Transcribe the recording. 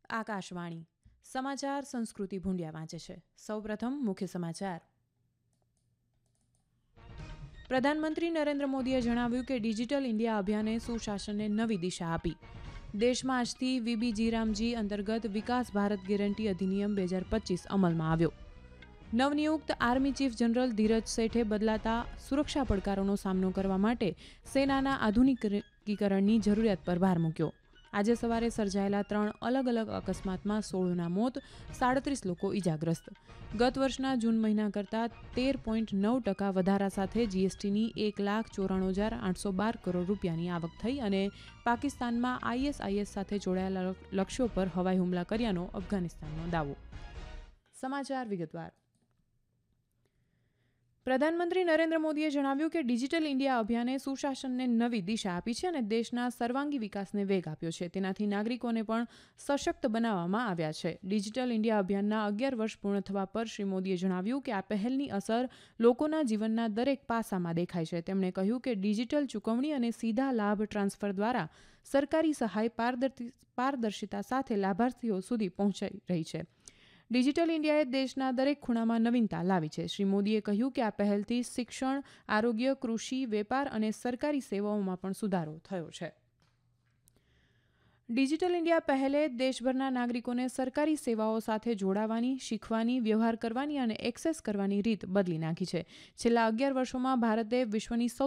આકાશવાણી સમાચાર સંસ્કૃતિ ભૂંડિયા વાંચે છે. સૌપ્રથમ મુખ્ય સમાચાર. પ્રધાનમંત્રી નરેન્દ્ર મોદીએ જણાવ્યું કે ડિજિટલ ઇન્ડિયા અભિયાને સુશાસનને નવી દિશા આપી. દેશમાં આજથી વીબીજી રામજી અંતર્ગત વિકાસ ભારત ગેરંટી અધિનિયમ 2025 અમલમાં આવ્યો. નવનિયુક્ત આર્મી ચીફ જનરલ ધીરજ શેઠે બદલાતા સુરક્ષા પડકારોનો સામનો કરવા માટે સેનાના આધુનિકીકરણની જરૂરિયાત પર ભાર મૂક્યો. આજે સવારે સર્જાયેલા 3 અલગ અલગ અકસ્માતમાં 16ના મોત, 37 લોકો ઇજાગ્રસ્ત. ગત વર્ષના જૂન મહિના કરતાં 13.9% વધારા સાથે જીએસટીની 1,94,812 કરોડ રૂપિયાની આવક થઈ અને પાકિસ્તાનમાં આઈએસઆઈએસ સાથે જોડાયેલા લક્ષ્યો પર હવાઈ હુમલા કર્યાનો અફઘાનિસ્તાનનો દાવો. સમાચાર વિગતવાર. પ્રધાનમંત્રી નરેન્દ્ર મોદીએ જણાવ્યું કે ડિજિટલ ઇન્ડિયા અભિયાને સુશાસનને નવી દિશા આપી છે અને દેશના સર્વાંગી વિકાસને વેગ આપ્યો છે. તેનાથી નાગરિકોને પણ સશક્ત બનાવવામાં આવ્યા છે. ડિજિટલ ઇન્ડિયા અભિયાનના 11 વર્ષ પૂર્ણ થવા પર શ્રી મોદીએ જણાવ્યું કે આ પહેલની અસર લોકોના જીવનના દરેક પાસામાં દેખાય છે. તેમણે કહ્યું કે ડિજિટલ ચૂકવણી અને સીધા લાભ ટ્રાન્સફર દ્વારા સરકારી સહાય પારદર્શિતા સાથે લાભાર્થીઓ સુધી પહોંચાઈ રહી છે. ડિજિટલ ઇન્ડિયાએ દેશના દરેક ખૂણામાં નવીનતા લાવી છે. શ્રી મોદીએ કહ્યું કે આ પહેલથી શિક્ષણ, આરોગ્ય, કૃષિ, વેપાર અને સરકારી સેવાઓમાં પણ સુધારો થયો છે. ડિજિટલ ઇન્ડિયા પહેલે દેશભરના નાગરિકોને સરકારી સેવાઓ સાથે જોડાવાની, શીખવાની, વ્યવહાર કરવાની અને એક્સેસ કરવાની રીત બદલી નાખી છે. છેલ્લા 11 વર્ષોમાં ભારતે વિશ્વની